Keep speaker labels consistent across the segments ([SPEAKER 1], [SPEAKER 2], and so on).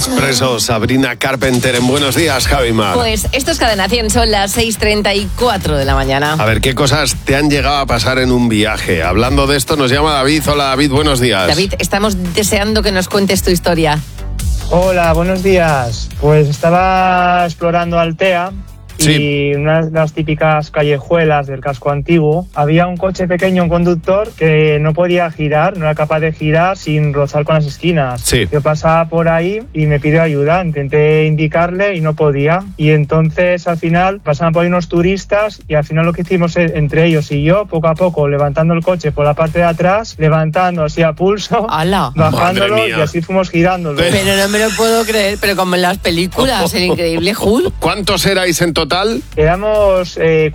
[SPEAKER 1] Expreso, Sabrina Carpenter en Buenos Días, Javi Mar.
[SPEAKER 2] Pues esto es Cadena 100, son las 6:34 de la mañana.
[SPEAKER 1] A ver, ¿qué cosas te han llegado a pasar en un viaje? Hablando de esto, nos llama David. Hola, David, buenos días.
[SPEAKER 2] David, estamos deseando que nos cuentes tu historia.
[SPEAKER 3] Hola, buenos días. Pues estaba explorando Altea y una de las típicas callejuelas del casco antiguo había un coche pequeño, un conductor que no podía girar, no era capaz de girar sin rozar con las esquinas.
[SPEAKER 1] Sí.
[SPEAKER 3] Yo pasaba por ahí y me pidió ayuda, intenté indicarle y no podía. Y entonces al final pasaban por ahí unos turistas y al final lo que hicimos entre ellos y yo, poco a poco, levantando el coche por la parte de atrás, levantando así a pulso,
[SPEAKER 2] ¡Hala!
[SPEAKER 3] bajándolo y así fuimos girándolo.
[SPEAKER 2] Pero no me lo puedo creer, pero como en las películas, el increíble Hulk.
[SPEAKER 1] ¿Cuántos erais en total?
[SPEAKER 3] Quedamos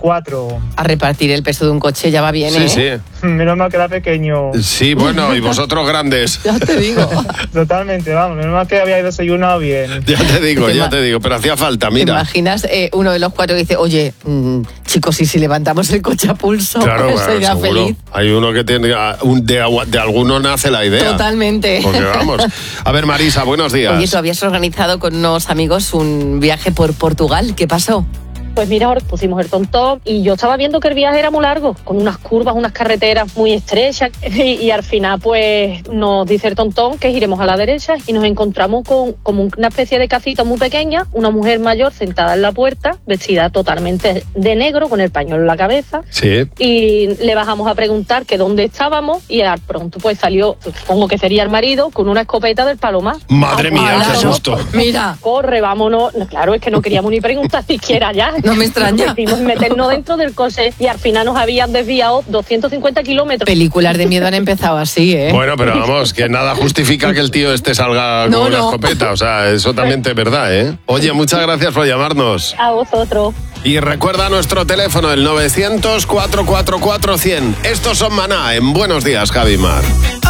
[SPEAKER 3] 4.
[SPEAKER 2] A repartir el peso de un coche ya va bien, ¿eh?
[SPEAKER 1] Sí.
[SPEAKER 3] Menos mal que era pequeño.
[SPEAKER 1] Sí, bueno, y vosotros grandes.
[SPEAKER 2] Ya te digo.
[SPEAKER 3] Totalmente, vamos. Menos mal que había desayunado bien.
[SPEAKER 1] Ya te digo, pero hacía falta,
[SPEAKER 2] ¿Te
[SPEAKER 1] mira.
[SPEAKER 2] imaginas uno de los 4 que dice, oye, chicos, y si levantamos el coche a pulso?
[SPEAKER 1] Claro, bueno,
[SPEAKER 2] sería
[SPEAKER 1] seguro.
[SPEAKER 2] feliz.
[SPEAKER 1] Hay uno que tiene, de alguno nace la idea.
[SPEAKER 2] Totalmente.
[SPEAKER 1] Porque vamos. A ver, Marisa, buenos días.
[SPEAKER 2] Oye, tú habías organizado con unos amigos un viaje por Portugal. ¿Qué pasó?
[SPEAKER 4] Pues mira, ahora pusimos el tontón y yo estaba viendo que el viaje era muy largo, con unas curvas, unas carreteras muy estrechas y al final pues nos dice el tontón que giremos a la derecha y nos encontramos con como una especie de casita muy pequeña, una mujer mayor sentada en la puerta, vestida totalmente de negro, con el pañuelo en la cabeza.
[SPEAKER 1] Sí.
[SPEAKER 4] Y le bajamos a preguntar que dónde estábamos y al pronto pues salió, supongo que sería el marido, con una escopeta del Palomar.
[SPEAKER 1] Madre mía, qué
[SPEAKER 2] Claro.
[SPEAKER 1] susto.
[SPEAKER 2] Mira,
[SPEAKER 4] Corre, vámonos. No, claro, es que no queríamos ni preguntar siquiera ya.
[SPEAKER 2] no me extraña.
[SPEAKER 4] Decidimos meternos dentro del coche y al final nos habían desviado 250 kilómetros.
[SPEAKER 2] Películas de miedo han empezado así, ¿eh?
[SPEAKER 1] Bueno, pero vamos, que nada justifica que el tío salga
[SPEAKER 2] No,
[SPEAKER 1] con una
[SPEAKER 2] no.
[SPEAKER 1] escopeta. O sea, eso también es verdad, ¿eh? Oye, muchas gracias por llamarnos.
[SPEAKER 4] A vosotros.
[SPEAKER 1] Y recuerda nuestro teléfono, el 900-444-100. Estos son Maná en Buenos Días, Javi Mar.